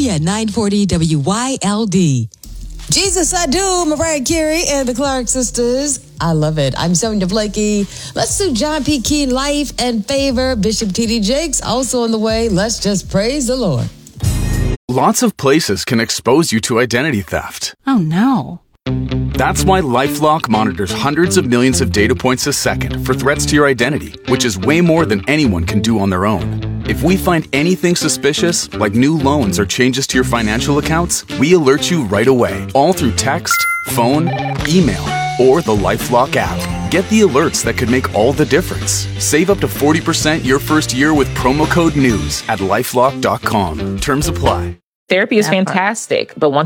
Only at 940 WYLD. Jesus, I Do, Mariah Carey and the Clark Sisters. I love it. I'm Sonia Blakey. Let's do John P. Key, Life and Favor. Bishop T.D. Jakes also on the way. Let's just praise the Lord. Lots of places can expose you to identity theft. Oh, no. That's why LifeLock monitors hundreds of millions of data points a second for threats to your identity, which is way more than anyone can do on their own. If we find anything suspicious, like new loans or changes to your financial accounts, we alert you right away, all through text, phone, email, or the LifeLock app. Get the alerts that could make all the difference. Save up to 40% your first year with promo code NEWS at LifeLock.com. Terms apply. Therapy is fantastic, but once